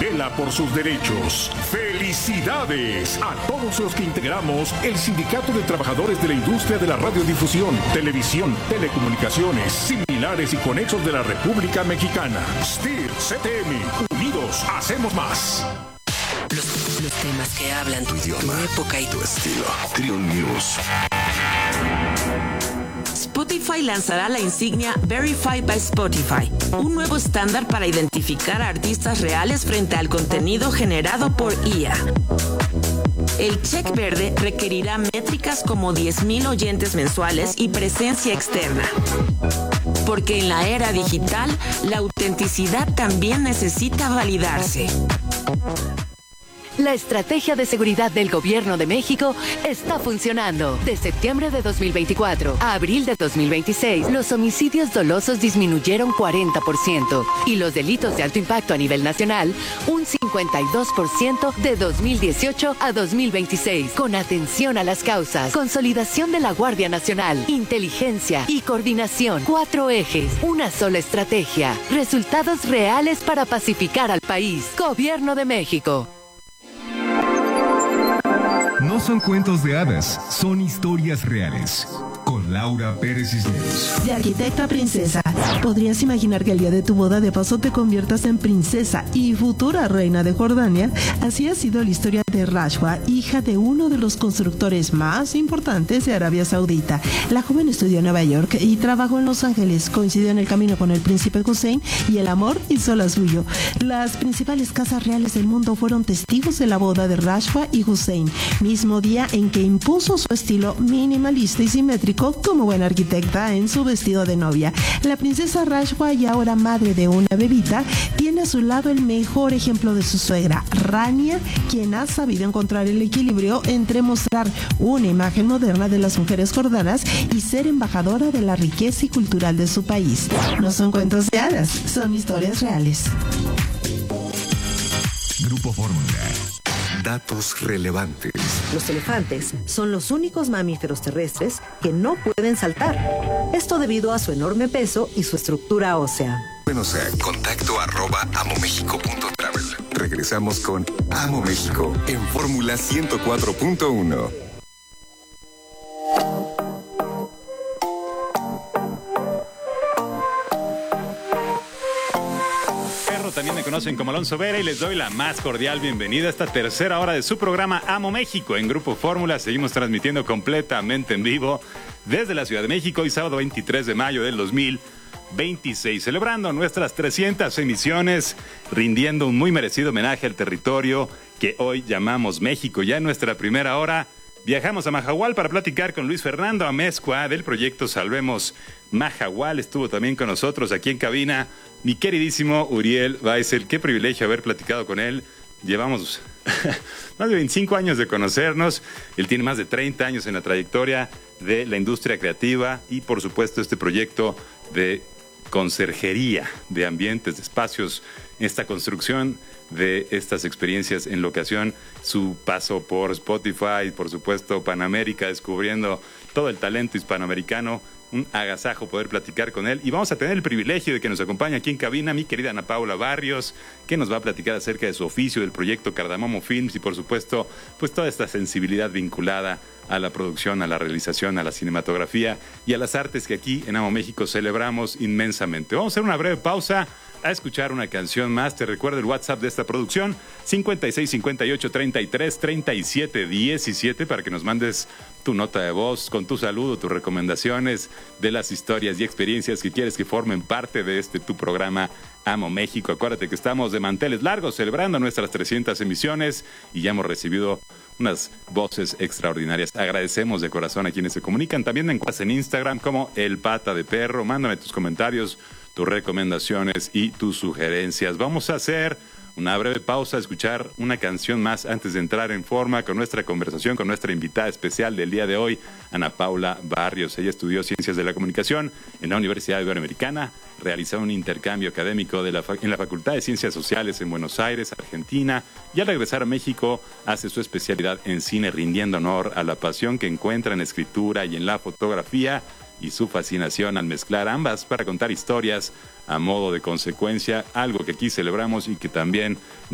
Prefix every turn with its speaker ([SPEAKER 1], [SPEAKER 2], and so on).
[SPEAKER 1] vela por sus derechos. ¡Felicidades a todos los que integramos el Sindicato de Trabajadores de la Industria de la Radiodifusión, Televisión, Telecomunicaciones, similares y conexos de la República Mexicana! STIR, CTM, unidos hacemos más.
[SPEAKER 2] Los temas que hablan tu idioma, tu época y tu estilo.
[SPEAKER 3] Triun News.
[SPEAKER 2] Spotify lanzará la insignia Verified by Spotify, un nuevo estándar para identificar a artistas reales frente al contenido generado por IA. El check verde requerirá métricas como 10,000 oyentes mensuales y presencia externa. Porque en la era digital, la autenticidad también necesita validarse.
[SPEAKER 4] La estrategia de seguridad del Gobierno de México está funcionando. De septiembre de 2024 a abril de 2026, los homicidios dolosos disminuyeron 40% y los delitos de alto impacto a nivel nacional un 52% de 2018 a 2026. Con atención a las causas, consolidación de la Guardia Nacional, inteligencia y coordinación. 4 ejes, una sola estrategia. Resultados reales para pacificar al país. Gobierno de México.
[SPEAKER 5] No son cuentos de hadas, son historias reales. Con Laura Pérez Cisneros.
[SPEAKER 6] De arquitecta a princesa, ¿podrías imaginar que el día de tu boda de paso te conviertas en princesa y futura reina de Jordania? Así ha sido la historia de Rashwa, hija de uno de los constructores más importantes de Arabia Saudita. La joven estudió en Nueva York y trabajó en Los Ángeles. Coincidió en el camino con el príncipe Hussein y el amor hizo la suyo. Las principales casas reales del mundo fueron testigos de la boda de Rashwa y Hussein, mismo día en que impuso su estilo minimalista y simétrico como buena arquitecta en su vestido de novia. La princesa Rashwa, y ahora madre de una bebita, tiene a su lado el mejor ejemplo de su suegra, Rania, quien ha sabido encontrar el equilibrio entre mostrar una imagen moderna de las mujeres jordanas y ser embajadora de la riqueza y cultural de su país. No son cuentos de hadas, son historias reales.
[SPEAKER 5] Grupo Fórmula.
[SPEAKER 3] Datos relevantes.
[SPEAKER 7] Los elefantes son los únicos mamíferos terrestres que no pueden saltar. Esto debido a su enorme peso y su estructura ósea.
[SPEAKER 3] Menos a contacto@amomexico.travel. Regresamos con Amo México en Fórmula 104.1.
[SPEAKER 8] También me conocen como Alonso Vera y les doy la más cordial bienvenida a esta tercera hora de su programa Amo México en Grupo Fórmula. Seguimos transmitiendo completamente en vivo desde la Ciudad de México hoy sábado 23 de mayo del 2026, celebrando nuestras 300 emisiones, rindiendo un muy merecido homenaje al territorio que hoy llamamos México. Ya en nuestra primera hora viajamos a Mahahual para platicar con Luis Fernando Amezcua del proyecto Salvemos Mahahual. Estuvo también con nosotros aquí en cabina mi queridísimo Uriel Weissel. Qué privilegio haber platicado con él. Llevamos más de 25 años de conocernos. Él tiene más de 30 años en la trayectoria de la industria creativa y, por supuesto, este proyecto de conserjería de ambientes, de espacios, esta construcción de estas experiencias en locación, su paso por Spotify, por supuesto Panamérica, descubriendo todo el talento hispanoamericano. Un agasajo poder platicar con él y vamos a tener el privilegio de que nos acompañe aquí en cabina mi querida Ana Paula Barrios, que nos va a platicar acerca de su oficio, del proyecto Cardamomo Films y por supuesto pues toda esta sensibilidad vinculada a la producción, a la realización, a la cinematografía y a las artes que aquí en Amo México celebramos inmensamente. Vamos a hacer una breve pausa a escuchar una canción más. Te recuerdo el WhatsApp de esta producción, 56 58 33 37 17, para que nos mandes tu nota de voz con tu saludo, tus recomendaciones de las historias y experiencias que quieres que formen parte de tu programa Amo México. Acuérdate que estamos de manteles largos celebrando nuestras 300 emisiones y ya hemos recibido unas voces extraordinarias. Agradecemos de corazón a quienes se comunican. También me encuentras en Instagram como El Pata de Perro. Mándame tus comentarios, tus recomendaciones y tus sugerencias. Vamos a hacer una breve pausa, a escuchar una canción más antes de entrar en forma con nuestra conversación con nuestra invitada especial del día de hoy, Ana Paula Barrios. Ella estudió Ciencias de la Comunicación en la Universidad Iberoamericana, realizó un intercambio académico en la Facultad de Ciencias Sociales en Buenos Aires, Argentina, y al regresar a México hace su especialidad en cine, rindiendo honor a la pasión que encuentra en la escritura y en la fotografía, y su fascinación al mezclar ambas para contar historias a modo de consecuencia, algo que aquí celebramos y que también